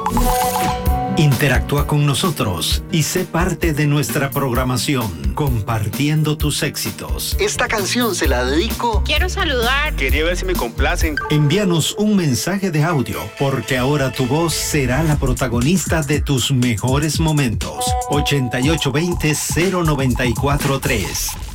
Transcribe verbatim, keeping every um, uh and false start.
Interactúa con nosotros y sé parte de nuestra programación, compartiendo tus éxitos. Esta canción se la dedico. Quiero saludar. Quería ver si me complacen. Envíanos un mensaje de audio, porque ahora tu voz será la protagonista de tus mejores momentos. ochenta y ocho veinte, cero noventa y cuatro tres.